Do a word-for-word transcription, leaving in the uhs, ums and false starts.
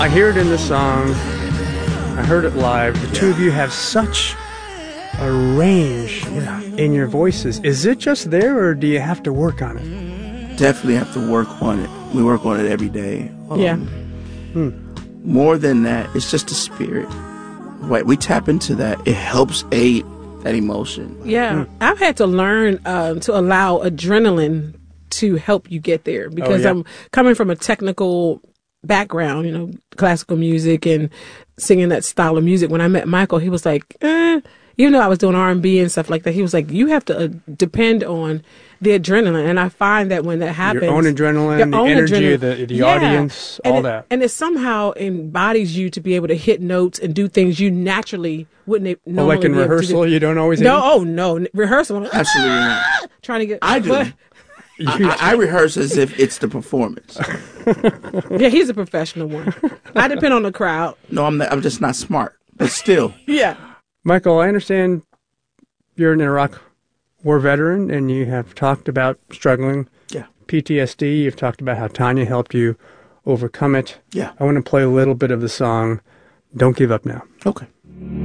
I hear it in the song. I heard it live. The two of you have such a range yeah. in your voices. Is it just there, or do you have to work on it? Definitely have to work on it. We work on it every day. Um, yeah. Hmm. More than that, it's just the spirit. Right, we tap into that. It helps aid that emotion. Yeah, hmm. I've had to learn uh, to allow adrenaline to help you get there because oh, yeah. I'm coming from a technical background, you know, classical music and singing that style of music. When I met Michael, he was like, eh, even though I was doing R and B and stuff like that, he was like, you have to uh, depend on the adrenaline. And I find that when that happens, your own adrenaline, your the own energy, adrenaline, the, the yeah. audience, and all it, that. And it somehow embodies you to be able to hit notes and do things you naturally wouldn't normally well, like in be rehearsal, do. you don't always No, oh no. Rehearsal. Absolutely not. Trying to get. I do. But, I, I rehearse as if it's the performance. Yeah, he's a professional one. I depend on the crowd. No, I'm not, I'm just not smart, but still. Yeah. Michael, I understand you're an Iraq War veteran, and you have talked about struggling. Yeah. P T S D. You've talked about how Tanya helped you overcome it. Yeah. I want to play a little bit of the song, Don't Give Up Now. Okay.